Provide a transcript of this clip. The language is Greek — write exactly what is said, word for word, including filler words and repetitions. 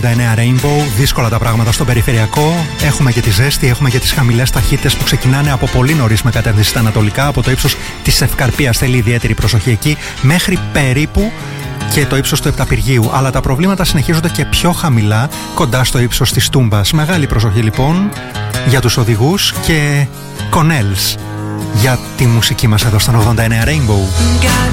ογδόντα εννέα Rainbow. Δύσκολα τα πράγματα στον περιφερειακό. Έχουμε και τη ζέστη, έχουμε και τις χαμηλές ταχύτητες που ξεκινάνε από πολύ νωρίς με κατεύθυνση στα ανατολικά. Από το ύψος της Ευκαρπίας θέλει ιδιαίτερη προσοχή εκεί, μέχρι περίπου και το ύψος του Επταπυργίου. Αλλά τα προβλήματα συνεχίζονται και πιο χαμηλά, κοντά στο ύψος της Τούμπας. Μεγάλη προσοχή λοιπόν για τους οδηγούς και Κονέλς για τη μουσική μας εδώ στον ογδόντα εννέα Rainbow.